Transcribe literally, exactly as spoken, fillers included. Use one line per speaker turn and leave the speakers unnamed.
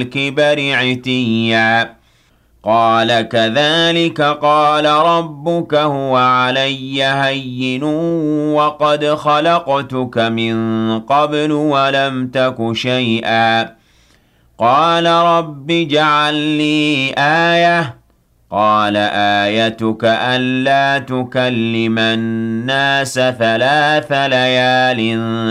الكبر عتيا قال كذلك قال ربك هو علي هين وقد خلقتك من قبل ولم تك شيئا قال رب اجعل لي آية قال آيتك ألا تكلم الناس ثلاث ليال